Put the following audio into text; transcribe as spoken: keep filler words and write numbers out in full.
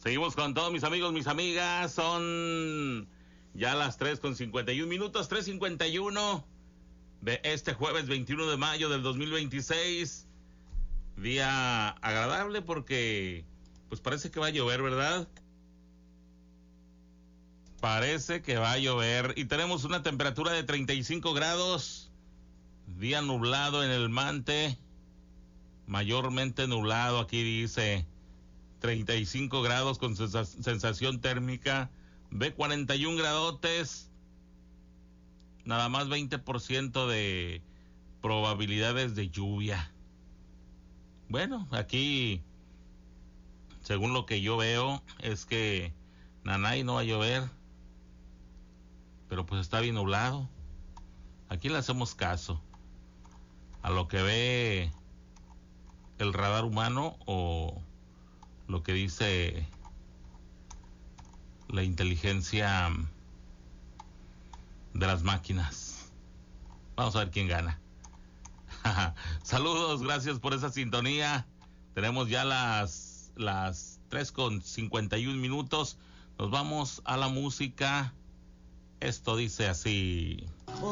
Seguimos con todos mis amigos, mis amigas. Son ya las tres con cincuenta y un minutos, tres cincuenta y uno de este jueves veintiuno de mayo del dos mil veintiséis. Día agradable porque pues parece que va a llover, ¿verdad? Parece que va a llover y tenemos una temperatura de treinta y cinco grados. Día nublado en el Mante, mayormente nublado, aquí dice treinta y cinco grados con sensación térmica de cuarenta y un gradotes, nada más veinte por ciento de probabilidades de lluvia. Bueno, aquí, según lo que yo veo, es que nanay no va a llover, pero pues está bien nublado. Aquí le hacemos caso a lo que ve el radar humano o lo que dice la inteligencia de las máquinas. Vamos a ver quién gana. Saludos, gracias por esa sintonía. Tenemos ya las las tres con cincuenta y un minutos. Nos vamos a la música. Esto dice así.